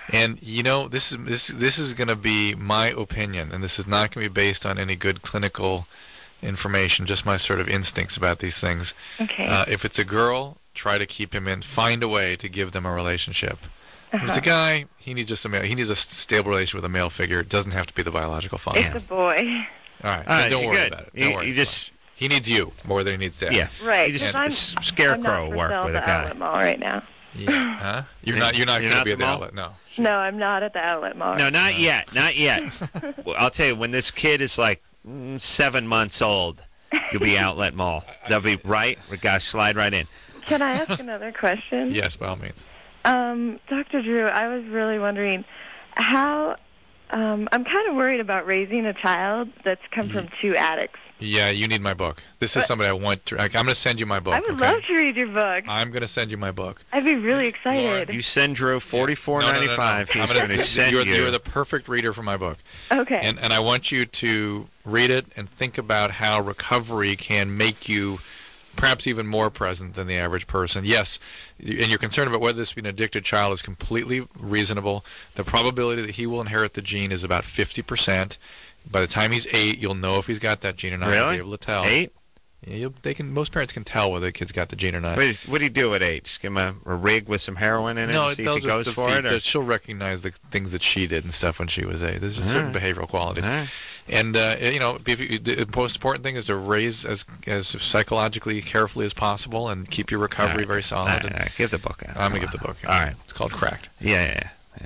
And you know, this is going to be my opinion, and this is not going to be based on any good clinical information, just my sort of instincts about these things. Okay. If it's a girl, try to keep him in. Find a way to give them a relationship. If it's a guy, he needs just a male. He needs a stable relationship with a male figure. It doesn't have to be the biological father. It's a boy. All right. Then don't worry good. about it. Don't worry. You just he needs you more than he needs dad. yeah. Right. You just I'm scarecrow not for work sale with at a the guy. outlet mall right now. Yeah. Huh? You're not going to not be the at the mall? outlet. No. No, I'm not at the outlet mall. No, not yet. Not yet. Well, I'll tell you, when this kid is like 7 months old, you'll be outlet mall. They'll be right. We got to slide right in. Can I ask another question? Yes, by all means. Dr. Drew, I was really wondering how. I'm kind of worried about raising a child that's come from two addicts. Yeah, you need my book. This is somebody I want to. I'm going to send you my book. I would okay? love to read your book. I'm going to send you my book. I'd be really excited. You send Drew $44.95. He's going to send you. You're the perfect reader for my book. Okay. And I want you to read it and think about how recovery can make you perhaps even more present than the average person. Yes, and you're concerned about whether this be an addicted child is completely reasonable. The probability that he will inherit the gene is about 50%. By the time he's 8, you'll know if he's got that gene or not. Really? You'll be able to tell. 8? Yeah, most parents can tell whether the kid's got the gene or not. What do you do at 8? Just give him a rig with some heroin in it and see if he goes for it? Or? She'll recognize the things that she did and stuff when she was 8. There's just certain behavioral qualities. Right. And, the most important thing is to raise as psychologically carefully as possible and keep your recovery very solid. All right. Give the book out. I'm going to give the book out. All right. It's called Cracked. Yeah.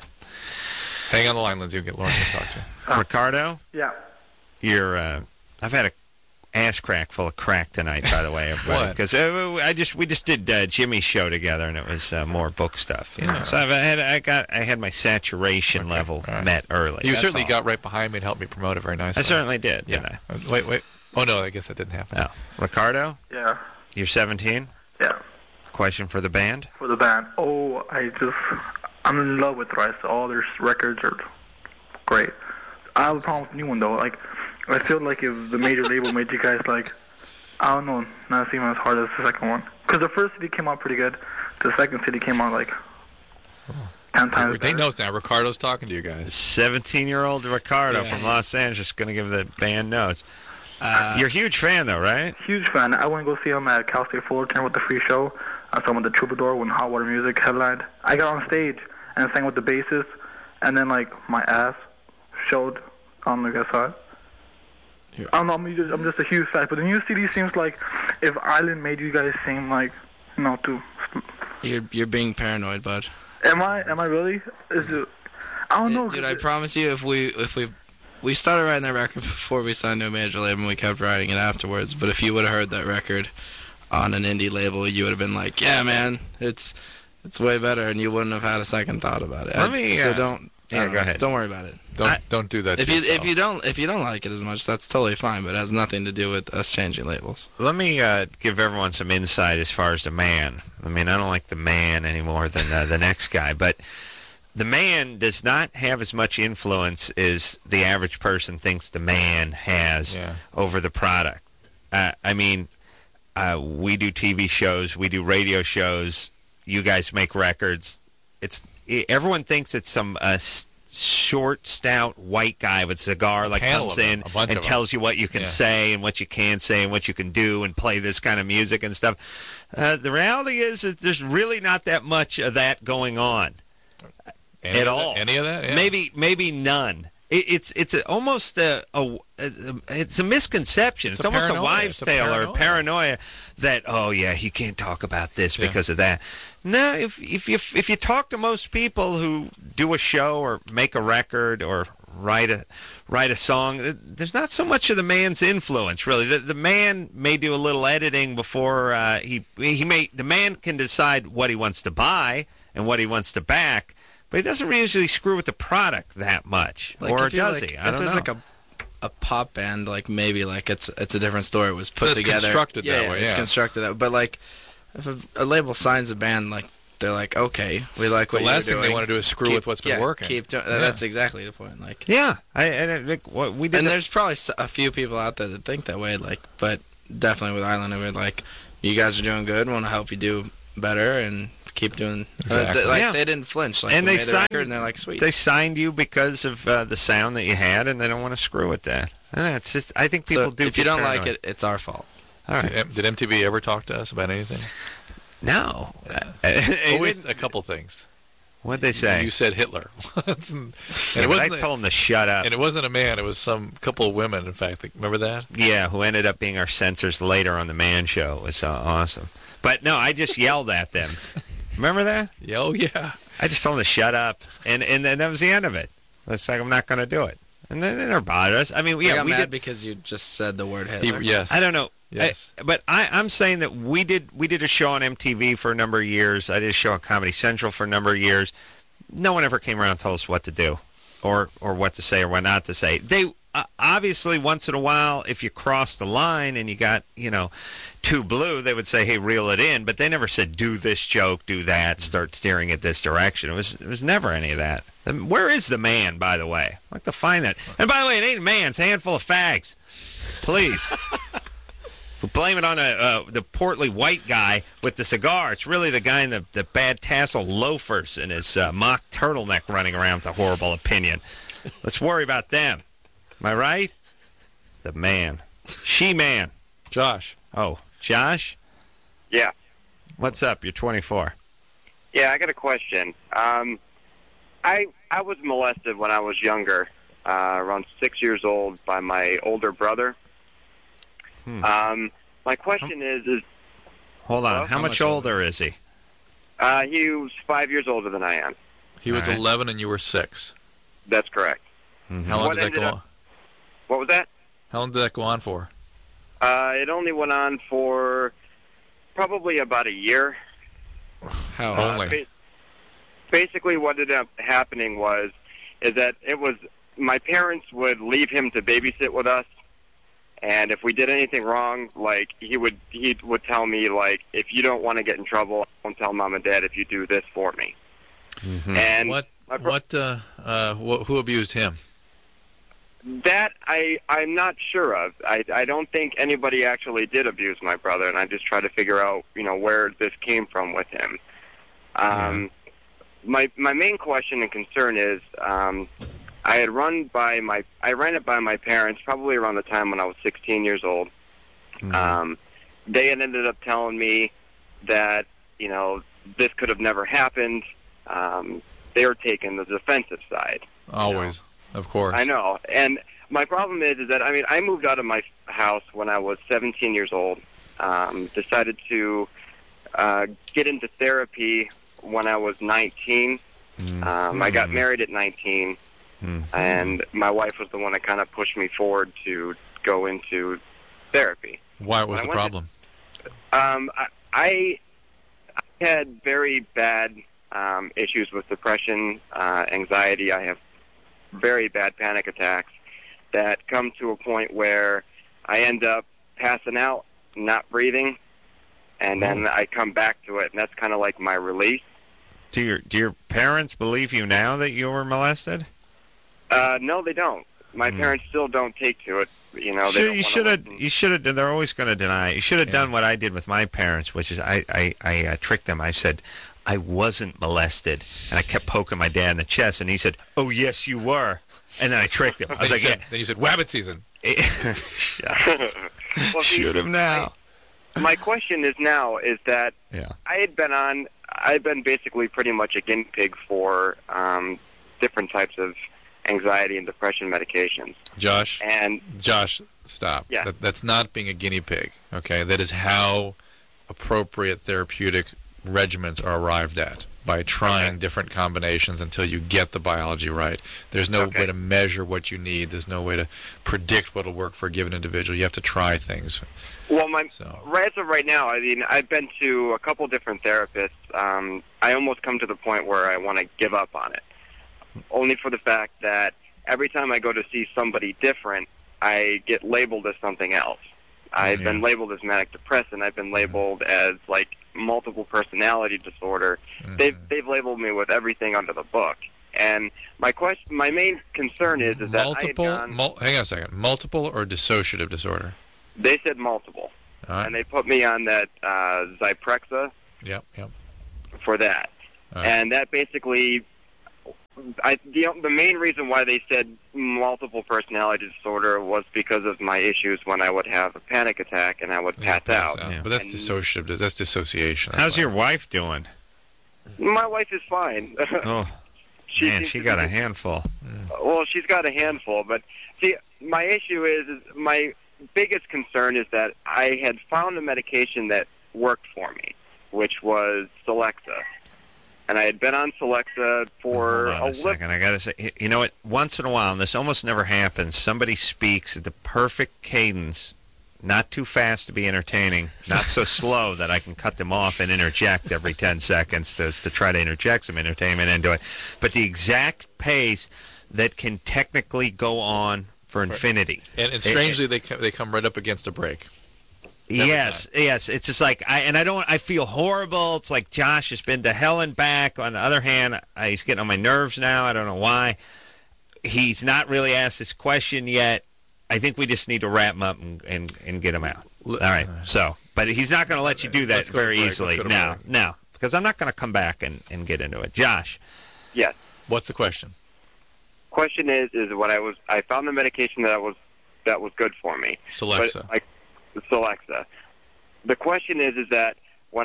Hang on the line, Lindsay. We'll get Lauren to talk to. Ricardo? Yeah. You're, I've had a ass crack full of crack tonight, by the way. What? Because we just did Jimmy's show together, and it was more book stuff. You know? Yeah. So I had my saturation level met early. You That's certainly all. got right behind me and helped me promote it very nicely. I certainly did. Yeah. Didn't Wait. Oh, no, I guess that didn't happen. I? No. Ricardo, Yeah. you're 17. Yeah. Question for the band. For the band. Oh, I'm in love with Rice. All their records are great. I have a problem with the new one though. Like, I feel like if the major label made you guys like, I don't know, not even as hard as the second one. Because the first CD came out pretty good. The second CD came out like 10 times They better. know now. Ricardo's talking to you guys. 17-year-old Ricardo from Los Angeles going to give the band notes. You're a huge fan, though, right? Huge fan. I went to go see him at Cal State Fullerton with the free show. I saw him at the Troubadour when Hot Water Music headlined. I got on stage and sang with the bassist, and then like my ass showed. I don't know if you guys saw it. Yeah. I don't know. I'm just a huge fan. But the new CD seems like if Island made you guys seem like, to. You're being paranoid, bud. Am I really? Is it? I don't know. Dude, I promise you, if we started writing that record before we signed to a major label, and we kept writing it afterwards. But if you would have heard that record on an indie label, you would have been like, "Yeah, man, it's way better," and you wouldn't have had a second thought about it. So don't. Yeah, go ahead. Don't worry about it. Don't do that. If you don't like it as much, that's totally fine. But it has nothing to do with us changing labels. Let me give everyone some insight as far as the man. I mean, I don't like the man any more than the next guy, but the man does not have as much influence as the average person thinks the man has over the product. I mean, we do TV shows, we do radio shows. You guys make records. Everyone thinks it's some short, stout, white guy with a cigar comes in and tells you what you can say and what you can't say and what you can do and play this kind of music and stuff. The reality is that there's really not that much of that going on at all. Any of that? Yeah. Maybe none. It's almost it's a misconception. It's almost a wives' tale or a paranoia that he can't talk about this because of that. No, if you talk to most people who do a show or make a record or write a song, there's not so much of the man's influence really. The man may do a little editing before the man can decide what he wants to buy and what he wants to back. But he doesn't usually screw with the product that much, or does he? I don't know. If there's like a pop band, maybe it's a different story. It was put together. It's constructed that way. It's constructed that way. But if a label signs a band, they're like, okay, we like what you're doing. The last thing they want to do is screw with what's been working. Keep doing. That's exactly the point. What we did. And there's probably a few people out there that think that way. But definitely with Island, I mean, you guys are doing good. Want to help you do better and keep doing. Exactly. They didn't flinch. Like, And we they made a signed- record, and they're like, sweet. They signed you because of the sound that you had, and they don't want to screw with that. It's just, I think people So do. if you get don't like paranoid. it, it's our fault. All right. Did MTV ever talk to us about anything? No. Always a couple things. What'd they say? You said Hitler. and Yeah, it but I wasn't. told them to shut up. And it wasn't a man. It was some couple of women. In fact, remember that? Yeah, who ended up being our censors later on the Man Show. It was awesome. But no, I just yelled at them. Remember that? Yeah, oh yeah. I just told them to shut up, and then that was the end of it. It's like, I'm not going to do it. And then they never bothered us. I mean, I yeah, got we mad did. because you just said the word Hitler. Yes. I don't know. Yes. But I'm saying that we did a show on MTV for a number of years. I did a show on Comedy Central for a number of years. No one ever came around and told us what to do or what to say or what not to say. They obviously, once in a while, if you crossed the line and you got, too blue, they would say, hey, reel it in. But they never said, do this joke, do that, start steering it this direction. It was never any of that. Where is the man, by the way? I'd like to find that. And by the way, it ain't a man. It's a handful of fags. Please. Blame it on the portly white guy with the cigar. It's really the guy in the bad tassel loafers and his mock turtleneck running around with a horrible opinion. Let's worry about them. Am I right? The man. She-man. Josh. Oh, Josh? Yeah. What's up? You're 24. Yeah, I got a question. I was molested when I was younger, around 6 years old, by my older brother. My question is Hold on. Hello? How much older is he? he was 5 years older than I am. He was All right. 11 and you were 6. That's correct. How long What did that ended go up- on? What was that? How long did that go on for? It only went on for probably about a year. How Only. Basically, what ended up happening is that it was my parents would leave him to babysit with us, and if we did anything wrong, like he would tell me, like, if you don't want to get in trouble, don't tell mom and dad if you do this for me. And Who abused him? that I'm not sure of. I don't think anybody actually did abuse my brother, and I just try to figure out where this came from with him. My main question and concern is I ran it by my parents probably around the time when I was 16 years old. They had ended up telling me that this could have never happened. They were taking the defensive side. Always, of course. I know. And my problem is that, I moved out of my house when I was 17 years old, decided to get into therapy when I was 19. I got married at 19, and my wife was the one that kind of pushed me forward to go into therapy. Why was the went problem? I had very bad issues with depression, anxiety. I have very bad panic attacks that come to a point where I end up passing out, not breathing, and then I come back to it, and that's kind of like my release. Do your parents believe you now that you were molested? No, they don't. My parents still don't take to it. They don't You should have. You should have. They're always going to deny it. You should have Yeah. done what I did with my parents, which is I tricked them. I said I wasn't molested, and I kept poking my dad in the chest, and he said, "Oh yes, you were." And then I tricked him. I was like, "Yeah." Then you said, "Wabbit season." Well, see, Shoot him now. my question is that Yeah. I've been basically pretty much a guinea pig for different types of anxiety and depression medications. Josh, And stop. Yeah. That's not being a guinea pig, okay? That is how appropriate therapeutic regimens are arrived at, by trying different combinations until you get the biology right. There's no way to measure what you need. There's no way to predict what will work for a given individual. You have to try things. well, as of right now, I've been to a couple different therapists. I almost come to the point where I want to give up on it, only for the fact that every time I go to see somebody different, I get labeled as something else. I've been labeled as manic depressant. I've been labeled as like multiple personality disorder. They've labeled me with everything under the book. And my main concern is that multiple. Hang on a second. Multiple or dissociative disorder? they said multiple, All right. and they put me on that Zyprexa Yep. for that. And that basically, the main reason why they said multiple personality disorder was because of my issues when I would have a panic attack and I would pass out. But that's dissociative. That's dissociation. How's your wife doing? My wife is fine. Oh, man, she got a handful. Well, she's got a handful, but see, my issue is my biggest concern is that I had found a medication that worked for me, which was Celexa. And I had been on Celexa for Hold on a second. I got to say, you know what? Once in a while, and this almost never happens, somebody speaks at the perfect cadence, not too fast to be entertaining, not so slow that I can cut them off and interject every 10 seconds to try to interject some entertainment into it, but the exact pace that can technically go on for infinity. And strangely, they come right up against a break. Yes. It's just like I feel horrible. It's like Josh has been to hell and back. On the other hand, he's getting on my nerves now. I don't know why. He's not really asked this question yet. I think we just need to wrap him up and get him out. All right. So, but he's not going to let you do that very easily. No, because I'm not going to come back and get into it. Josh. Yes. What's the question? Question is when I found the medication that was good for me. Celexa. Celexa. The question is that when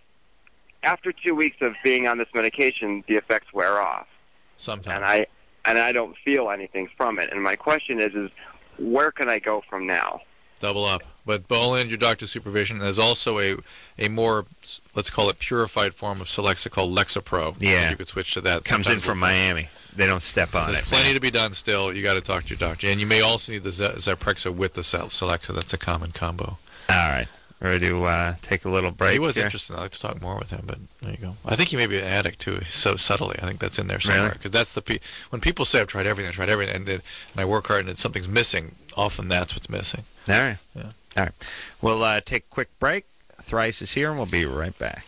after 2 weeks of being on this medication, the effects wear off. Sometimes. And I don't feel anything from it. And my question is where can I go from now? Double up. But only under your doctor's supervision. There's also a more, let's call it, purified form of Celexa called Lexapro. Yeah. You could switch to that. Comes in from Miami. They don't step on it. There's plenty to be done still. You got to talk to your doctor. And you may also need the Zyprexa with the Celexa. That's a common combo. All right. Ready to take a little break? He was here? interested. I'd like to talk more with him, but there you go. I think he may be an addict, too, so subtly. I think that's in there somewhere. Because that's when people say, I've tried everything, and I work hard and something's missing, often that's what's missing. All right. Yeah. All right. We'll take a quick break. Thrice is here, and we'll be right back.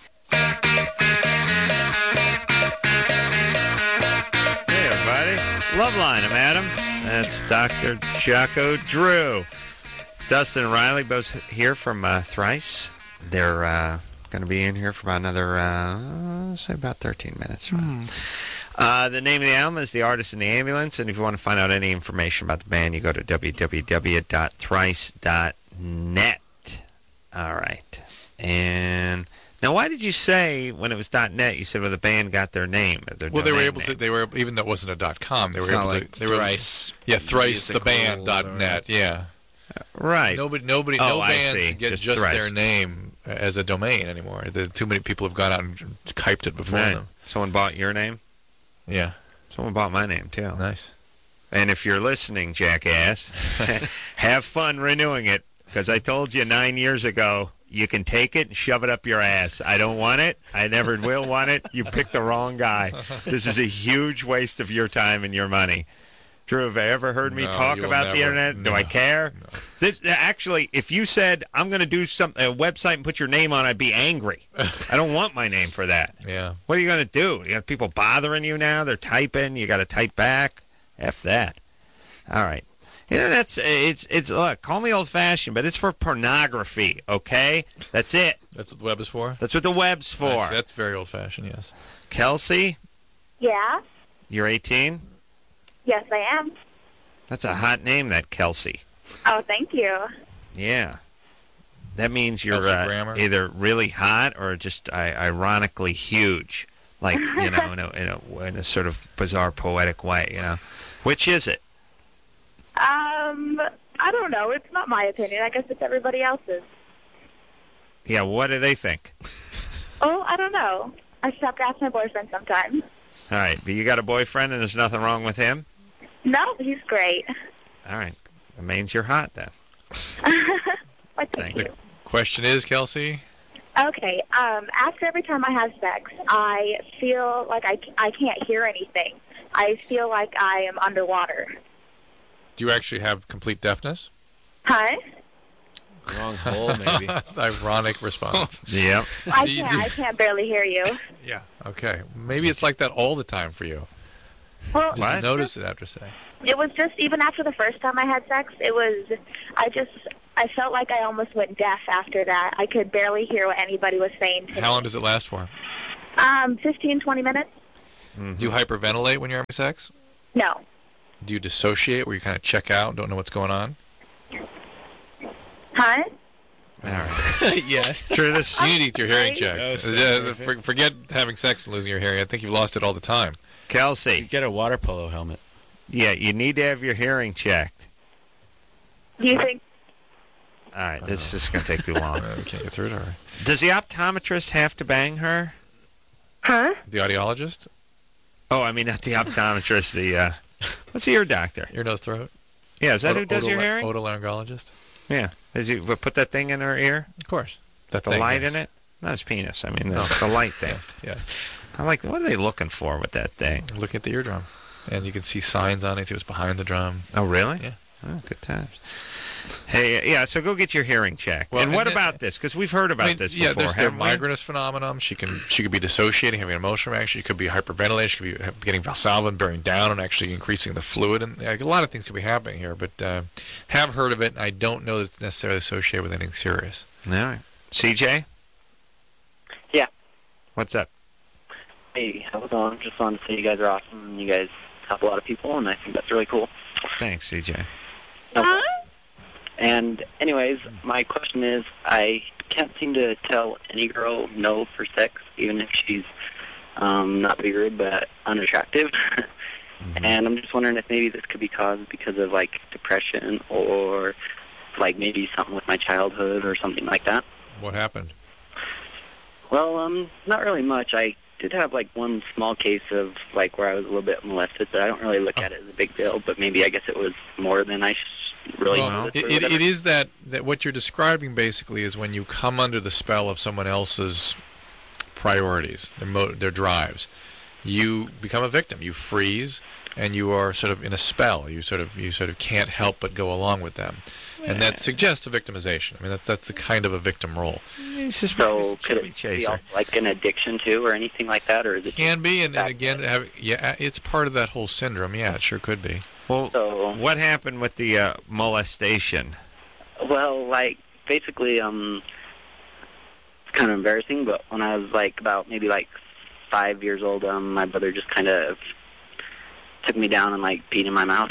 Hey, everybody. Loveline, I'm Adam. That's Dr. Jocko Drew. Dustin and Riley both here from Thrice. They're going to be in here for about another, say about 13 minutes. The name of the album is The Artist in the Ambulance, and if you want to find out any information about the band, you go to www.thrice.net. All right. And now, why did you say when it was .net, you said, well, the band got their name? Well, they were able to. They were, even though it wasn't a .com, they were able to. They were Thrice. Yeah, Thrice the band .net. Yeah. Right. No bands get just their name as a domain anymore. Too many people have gone out and typed it before them. Someone bought your name? Yeah. Someone bought my name, too. Nice. And if you're listening, jackass, have fun renewing it, because I told you 9 years ago, you can take it and shove it up your ass. I don't want it. I never will want it. You picked the wrong guy. This is a huge waste of your time and your money. Drew, have you ever heard me talk about the internet? No. Do I care? No. This actually, if you said I'm going to do a website and put your name on, I'd be angry. I don't want my name for that. Yeah. What are you going to do? You have people bothering you now. They're typing. You got to type back. F that. All right. Internet's it's look. Call me old fashioned, but it's for pornography. Okay, that's it. That's what the web is for. That's what the web's for. Nice. That's very old fashioned. Yes. Kelsey, Yeah. you're 18. Yes, I am. That's a hot name, that Kelsey. Oh, thank you. Yeah. That means you're Kelsey Grammer? either really hot or just ironically huge, like in a sort of bizarre poetic way. Which is it? I don't know. It's not my opinion. I guess it's everybody else's. Yeah. What do they think? Oh, I don't know. I just have to ask my boyfriend sometimes. All right. But you got a boyfriend and there's nothing wrong with him? No, he's great. All right. That means you're hot then. Well, thank you. Question is, Kelsey? Okay. After every time I have sex, I feel like I can't hear anything. I feel like I am underwater. Do you actually have complete deafness? Huh? Wrong hole, maybe. Ironic response. Yep. I can't barely hear you. Yeah. Okay. Maybe it's like that all the time for you. Well, Just notice it after sex. it was just, even after the first time I had sex, I felt like I almost went deaf after that. I could barely hear what anybody was saying to me. How long does it last for? 15, 20 minutes. Mm-hmm. Do you hyperventilate when you're having sex? No. Do you dissociate where you kind of check out and don't know what's going on? Huh? All right. Yes. True, this. You need to get your hearing checked. That was Forget having sex and losing your hearing. I think you've lost it all the time. Kelsey. Get a water polo helmet. Yeah, you need to have your hearing checked. Do you think? All right, this is going to take too long. We can't get through to her. Does the optometrist have to bang her? Huh? The audiologist? Oh, I mean, not the optometrist, the, what's the ear doctor? Ear, nose, throat? Yeah, is that who does your hearing? Otolaryngologist? Yeah. Does he put that thing in her ear? Of course. The thing, light yes. in it? Not his penis. I mean, the light thing. Yes. I like, what are they looking for with that thing? Look at the eardrum. And you can see signs on it. See what's behind the drum. Oh, really? Yeah. Oh, good times. Hey, yeah, so go get your hearing checked. Well, and what and- about this? Because we've heard about this before, Yeah, there's the haven't we? migrainous phenomenon. She could be dissociating, having an emotional reaction. She could be hyperventilating. She could be getting Valsalva, bearing down, and actually increasing the fluid. And a lot of things could be happening here. But have heard of it. And I don't know that it's necessarily associated with anything serious. All right. CJ? Yeah. What's up? Hey, how's it going? Just wanted to say you guys are awesome, and you guys help a lot of people, and I think that's really cool. Thanks, CJ. And anyways, my question is, I can't seem to tell any girl no for sex, even if she's not to be rude, but unattractive. And I'm just wondering if maybe this could be caused because of, like, depression or, like, maybe something with my childhood or something like that. What happened? Well, not really much. I did have, like, one small case of, like, where I was a little bit molested, but I don't really look at it as a big deal, but maybe I guess it was more than I really Well, noticed or it whatever. is that what you're describing basically is when you come under the spell of someone else's priorities, their drives. You become a victim. You freeze, and you are sort of in a spell. You sort of can't help but go along with them, and that suggests a victimization. I mean, that's the kind of a victim role. So could it be also like an addiction too, or anything like that, or is it Can be, and back again, it's part of that whole syndrome. Yeah, it sure could be. Well, So- what happened with the molestation? Well, like basically, it's kind of embarrassing. But when I was like about maybe like 5 years old, my brother just kind of took me down and like peed in my mouth,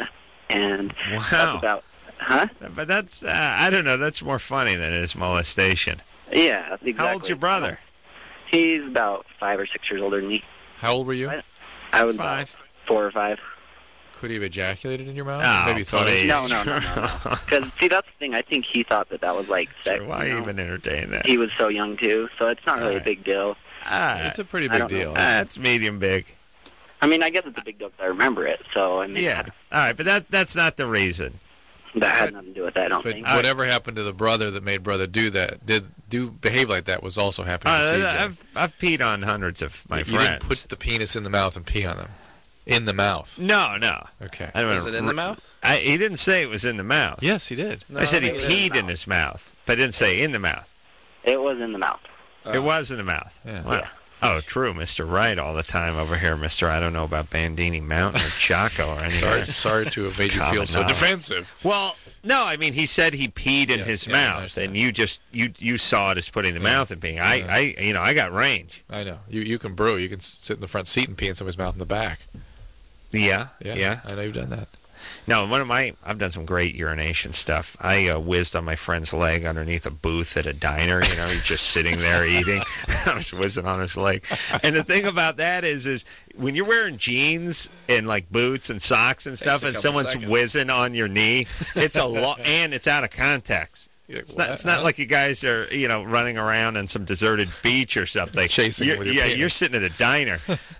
and Wow. that's about, huh? But that's, I don't know, that's more funny than it is molestation. Yeah, exactly. How old's your brother? He's about 5 or 6 years older than me. How old were you? I was 5. about 4 or 5. Could he have ejaculated in your mouth? Oh, Maybe thought please. No. Because see, that's the thing. I think he thought that was like sex. Why you know? even entertain that? He was so young too, so it's not really a big deal. it's a pretty I big don't know. deal. It's medium big. I mean, I guess it's a big deal because I remember it. So I mean, Yeah. All right, but that's not the reason. that had nothing to do with that. I don't But think. whatever happened to the brother that made brother do that, behave like that, was also happening to CJ. I've peed on hundreds of my You friends. didn't put the penis in the mouth and pee on them. In the mouth. No. Okay. I don't Is it in the mouth? He didn't say it was in the mouth. Yes, he did. I said he it was in the peed in mouth. his mouth, but didn't say in the mouth. It was in the mouth. It was in the mouth. Yeah. Wow. Oh, true, Mr. Right all the time over here, Mr. I don't know about Bandini Mountain or Chaco or anything. Sorry to have made you feel Common so knowledge. defensive. Well, no, I mean he said he peed in Yes, his yeah, I mouth, understand. and you just you saw it as putting the mouth in peeing. I got range. I know. You can brew. You can sit in the front seat and pee in somebody's mouth in the back. Yeah. I know you've done that. No, I've done some great urination stuff. I whizzed on my friend's leg underneath a booth at a diner. You know, he's just sitting there eating. I was whizzing on his leg. And the thing about that is when you're wearing jeans and like boots and socks and stuff, a and couple someone's seconds. whizzing on your knee, it's a lot, and it's out of context. It's not like you guys are, running around on some deserted beach or something. Chasing You're- with your Yeah, penis. you're sitting at a diner.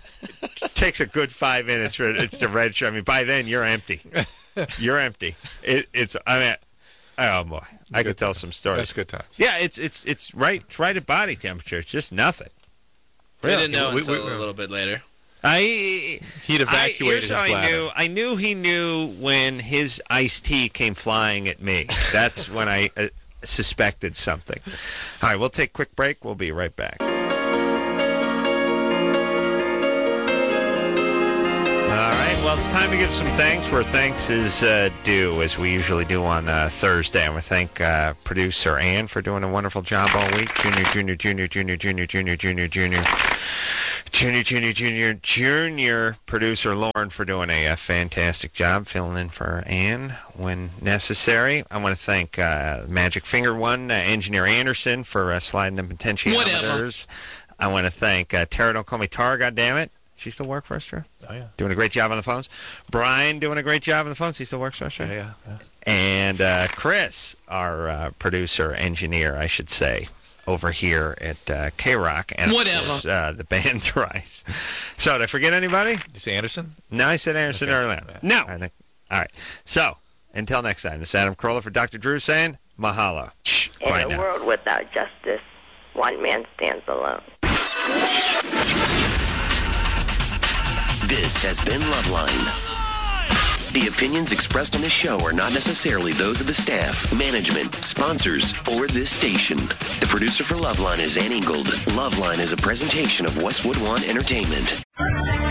It takes a good 5 minutes for it to register. I mean, by then you're empty. You're empty. Oh boy, I could tell some stories. That's a good time. Yeah, it's right at body temperature. It's just nothing. I didn't know We- until we- a little bit later. He'd evacuated here's his how bladder. I knew he knew when his iced tea came flying at me. That's when I suspected something. All right, we'll take a quick break. We'll be right back. All right, well, it's time to give some thanks where thanks is due, as we usually do on Thursday. I want to thank producer Ann for doing a wonderful job all week. Junior. Junior producer Lauren for doing a fantastic job filling in for Ann when necessary. I want to thank Magic Finger One engineer Anderson for sliding the potentiometers. I want to thank Tara. Don't call me Tara, goddammit. She still work for us, Drew? Oh, yeah. Doing a great job on the phones. Brian doing a great job on the phones. He still works for us, right? Yeah. And Chris, our producer, engineer, I should say, over here at K-Rock. And of course, the band Thrice. So, did I forget anybody? Did you say Anderson? No, I said Anderson earlier. Yeah. No. All right. So, until next time, this is Adam Carolla for Dr. Drew saying, mahalo. In a world without justice, one man stands alone. This has been Loveline. The opinions expressed on this show are not necessarily those of the staff, management, sponsors, or this station. The producer for Loveline is Ann Ingold. Loveline is a presentation of Westwood One Entertainment.